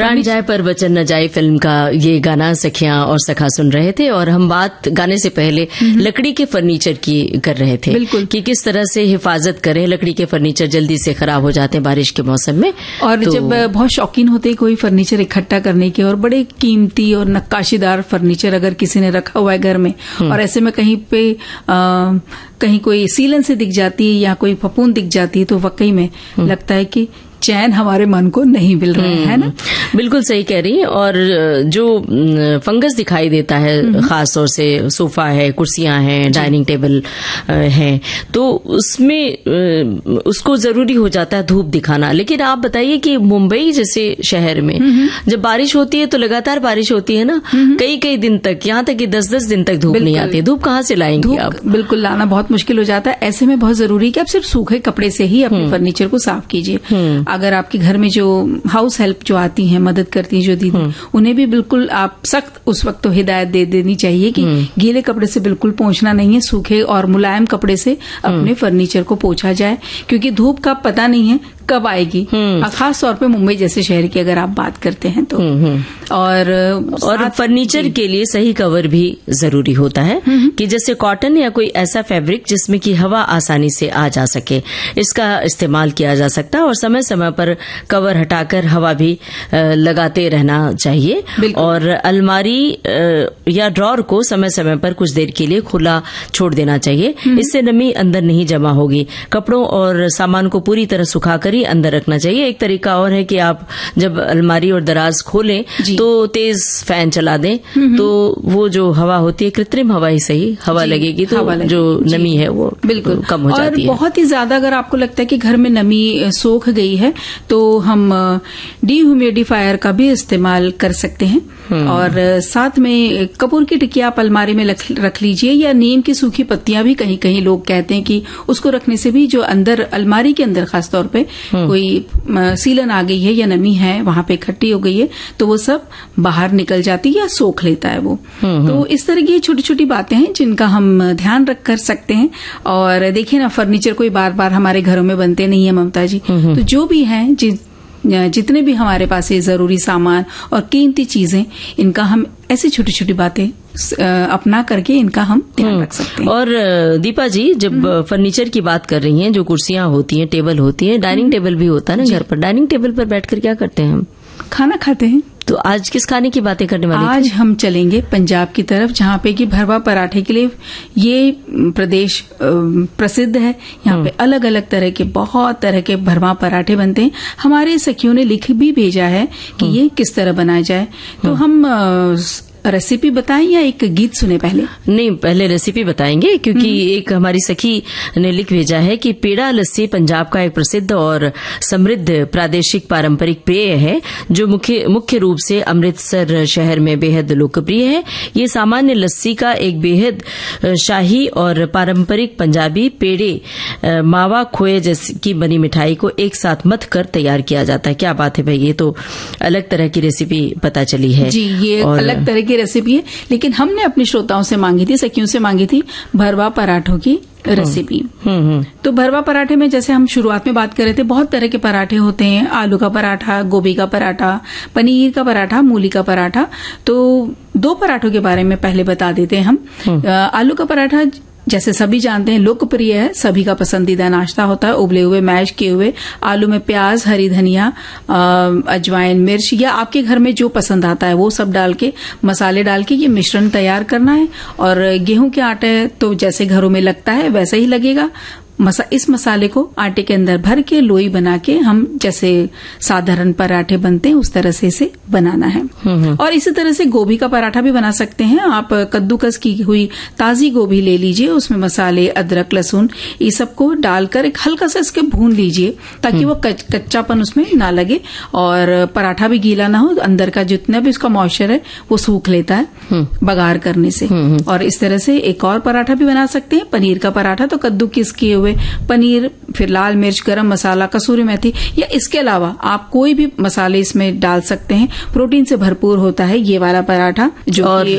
प्राण जाए पर वचन न जाए फिल्म का ये गाना सखियां और सखा सुन रहे थे, और हम बात गाने से पहले लकड़ी के फर्नीचर की कर रहे थे। बिल्कुल। कि किस तरह से हिफाजत करें, लकड़ी के फर्नीचर जल्दी से खराब हो जाते हैं बारिश के मौसम में। और जब बहुत शौकीन होते हैं कोई फर्नीचर इकट्ठा करने के, और बड़े कीमती और नक्काशीदार फर्नीचर अगर किसी ने रखा हुआ है घर में, और ऐसे में कहीं पे कहीं कोई सीलन से दिख जाती है या कोई फपूंद दिख जाती है, तो वाकई में लगता है कि चैन हमारे मन को नहीं मिल रहा है ना। बिल्कुल सही कह रही हैं। और जो फंगस दिखाई देता है, खास तौर से सोफा है, कुर्सियां हैं, डाइनिंग टेबल है, तो उसमें उसको जरूरी हो जाता है धूप दिखाना। लेकिन आप बताइए कि मुंबई जैसे शहर में जब बारिश होती है तो लगातार बारिश होती है ना, कई कई दिन तक, यहाँ तक कि 10-10 दिन तक धूप नहीं आती। धूप कहाँ से लाएंगे आप? बिल्कुल लाना बहुत मुश्किल हो जाता है। ऐसे में बहुत जरूरी है कि आप सिर्फ सूखे कपड़े से ही अपने फर्नीचर को साफ कीजिए। अगर आपके घर में जो हाउस हेल्प जो आती हैं, मदद करती हैं जो दीदी, उन्हें भी बिल्कुल आप सख्त उस वक्त तो हिदायत दे देनी चाहिए कि गीले कपड़े से बिल्कुल पोंछना नहीं है, सूखे और मुलायम कपड़े से अपने फर्नीचर को पोंछा जाए, क्योंकि धूप का पता नहीं है कब आएगी। खास तौर पे मुंबई जैसे शहर की अगर आप बात करते हैं तो। और फर्नीचर के लिए सही कवर भी जरूरी होता है, कि जैसे कॉटन या कोई ऐसा फैब्रिक जिसमें कि हवा आसानी से आ जा सके, इसका इस्तेमाल किया जा सकता है। और समय समय पर कवर हटाकर हवा भी लगाते रहना चाहिए। और अलमारी या ड्रॉर को समय समय पर कुछ देर के लिए खुला छोड़ देना चाहिए, इससे नमी अंदर नहीं जमा होगी। कपड़ों और सामान को पूरी तरह सुखाकर अंदर रखना चाहिए। एक तरीका और है कि आप जब अलमारी और दराज खोलें तो तेज फैन चला दें, तो वो जो हवा होती है, कृत्रिम हवा ही सही, हवा लगेगी तो जो नमी है वो बिल्कुल कम हो जाती है। और बहुत ही ज्यादा अगर आपको लगता है कि घर में नमी सोख गई है तो हम डिह्यूमिडिफायर का भी इस्तेमाल कर सकते हैं। और साथ में कपूर की टिकिया आप अलमारी में रख लीजिए, या नीम की सूखी पत्तियां भी कहीं कहीं लोग कहते हैं कि उसको रखने से भी जो अंदर अलमारी के अंदर खास तौर पे कोई सीलन आ गई है या नमी है वहां पे इकट्ठी हो गई है, तो वो सब बाहर निकल जाती है या सोख लेता है वो। तो इस तरह की छोटी छोटी बातें हैं जिनका हम ध्यान रख कर सकते हैं। और देखिए ना, फर्नीचर कोई बार बार हमारे घरों में बनते नहीं है ममता जी, तो जो भी है जितने भी हमारे पास ये जरूरी सामान और कीमती चीजें, इनका हम ऐसी छोटी छोटी बातें अपना करके इनका हम ध्यान रख सकते हैं। और दीपा जी, जब फर्नीचर की बात कर रही हैं, जो कुर्सियां होती हैं, टेबल होती है, डाइनिंग टेबल भी होता है ना घर पर, डाइनिंग टेबल पर बैठकर क्या करते हैं हम? खाना खाते हैं। तो आज किस खाने की बातें करने वाले? आज हम चलेंगे पंजाब की तरफ, जहाँ पे कि भरवा पराठे के लिए ये प्रदेश प्रसिद्ध है। यहाँ पे अलग अलग तरह के, बहुत तरह के भरवा पराठे बनते हैं। हमारे सखियों ने लिख भी भेजा है कि ये किस तरह बनाया जाए, तो हम रेसिपी बताएं या एक गीत सुने पहले? नहीं, पहले रेसिपी बताएंगे, क्योंकि एक हमारी सखी ने लिख भेजा है कि पेड़ा लस्सी पंजाब का एक प्रसिद्ध और समृद्ध प्रादेशिक पारंपरिक पेय है, जो मुख्य रूप से अमृतसर शहर में बेहद लोकप्रिय है। ये सामान्य लस्सी का एक बेहद शाही और पारंपरिक पंजाबी पेड़े मावा खोए जैसी की बनी मिठाई को एक साथ मथ कर तैयार किया जाता है। क्या बात है भाई, ये तो अलग तरह की रेसिपी पता चली है जी। ये अलग तरह की रेसिपी है, लेकिन हमने अपने श्रोताओं से मांगी थी, सखियों से मांगी थी भरवा पराठों की रेसिपी। तो भरवा पराठे में जैसे हम शुरुआत में बात कर रहे थे, बहुत तरह के पराठे होते हैं। आलू का पराठा, गोभी का पराठा, पनीर का पराठा, मूली का पराठा। तो 2 पराठों के बारे में पहले बता देते हैं हम। आलू का पराठा जैसे सभी जानते हैं लोकप्रिय है, सभी का पसंदीदा नाश्ता होता है। उबले हुए मैश किए हुए आलू में प्याज, हरी धनिया, अजवाइन, मिर्च या आपके घर में जो पसंद आता है वो सब डाल के, मसाले डाल के ये मिश्रण तैयार करना है। और गेहूं के आटे तो जैसे घरों में लगता है वैसा ही लगेगा। इस मसाले को आटे के अंदर भर के लोई बना के हम जैसे साधारण पराठे बनते हैं उस तरह से इसे बनाना है। और इसी तरह से गोभी का पराठा भी बना सकते हैं आप। कद्दूकस की हुई ताजी गोभी ले लीजिए, उसमें मसाले, अदरक, लहसुन ये सबको डालकर एक हल्का सा इसके भून लीजिए, ताकि वो कच्चापन उसमें ना लगे और पराठा भी गीला ना हो, अंदर का जितना भी उसका मॉइस्चर है वो सूख लेता है बघार करने से। और इस तरह से एक और पराठा भी बना सकते हैं, पनीर का पराठा। तो कद्दूकस किए हुए पनीर, फिर लाल मिर्च, गरम मसाला, कसूरी मेथी या इसके अलावा आप कोई भी मसाले इसमें डाल सकते हैं। प्रोटीन से भरपूर होता है ये वाला पराठा, जो